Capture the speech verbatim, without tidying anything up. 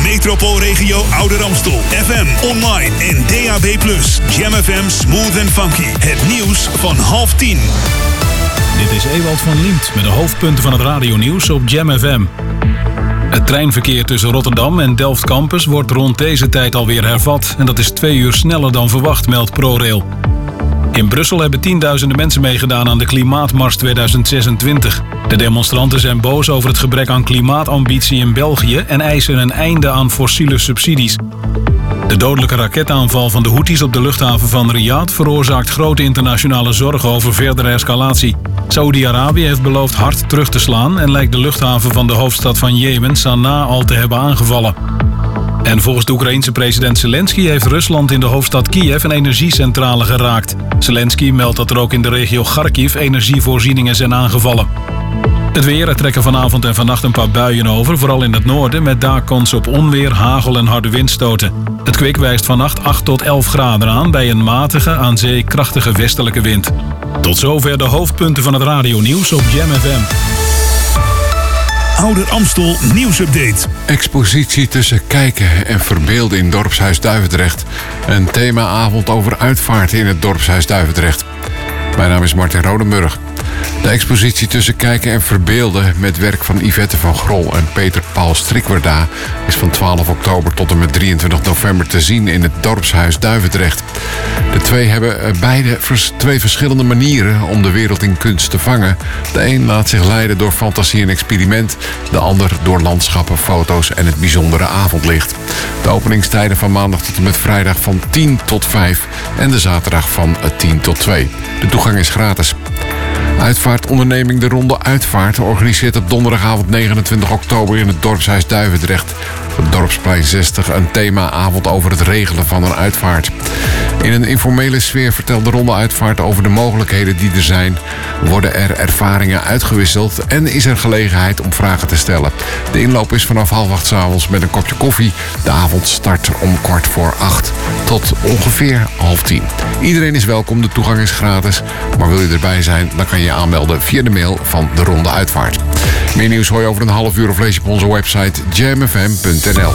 Metropoolregio Ouder Amstel. F M, online en D A B plus. Jam F M Smooth and Funky. Het nieuws van half tien. Dit is Ewald van Liemt met de hoofdpunten van het radionieuws op Jam F M. Het treinverkeer tussen Rotterdam en Delft Campus wordt rond deze tijd alweer hervat. En dat is twee uur sneller dan verwacht, meldt ProRail. In Brussel hebben tienduizenden mensen meegedaan aan de Klimaatmars tweeduizend zesentwintig. De demonstranten zijn boos over het gebrek aan klimaatambitie in België en eisen een einde aan fossiele subsidies. De dodelijke raketaanval van de Houthis op de luchthaven van Riyadh veroorzaakt grote internationale zorgen over verdere escalatie. Saoedi-Arabië heeft beloofd hard terug te slaan en lijkt de luchthaven van de hoofdstad van Jemen, Sanaa, al te hebben aangevallen. En volgens de Oekraïense president Zelensky heeft Rusland in de hoofdstad Kiev een energiecentrale geraakt. Zelensky meldt dat er ook in de regio Kharkiv energievoorzieningen zijn aangevallen. Het weer, er trekken vanavond en vannacht een paar buien over, vooral in het noorden, met daar kans op onweer, hagel en harde windstoten. Het kwik wijst vannacht acht tot elf graden aan bij een matige, aan zee krachtige westelijke wind. Tot zover de hoofdpunten van het radionieuws op Jam F M. Ouder Amstel nieuwsupdate. Expositie tussen kijken en verbeelden in Dorpshuis Duivendrecht. Een themaavond over uitvaarten in het Dorpshuis Duivendrecht. Mijn naam is Martin Rodenburg. De expositie tussen kijken en verbeelden met werk van Yvette van Grol en Peter Paul Strikwerda is van twaalf oktober tot en met drieëntwintig november te zien in het Dorpshuis Duivendrecht. De twee hebben beide twee verschillende manieren om de wereld in kunst te vangen. De een laat zich leiden door fantasie en experiment, de ander door landschappen, foto's en het bijzondere avondlicht. De openingstijden van maandag tot en met vrijdag van tien tot vijf en de zaterdag van tien tot twee. De toegang is gratis. Uitvaartonderneming De Ronde Uitvaart organiseert op donderdagavond negenentwintig oktober in het Dorpshuis Duivendrecht op het Dorpsplein zestig een themaavond over het regelen van een uitvaart. In een informele sfeer vertelt De Ronde Uitvaart over de mogelijkheden die er zijn, worden er ervaringen uitgewisseld en is er gelegenheid om vragen te stellen. De inloop is vanaf half acht 's avonds met een kopje koffie. De avond start om kwart voor acht tot ongeveer half tien. Iedereen is welkom, de toegang is gratis, maar wil je erbij zijn, dan kan je je aanmelden via de mail van De Ronde Uitvaart. Meer nieuws hoor je over een half uur of lees je op onze website jam f m punt n l.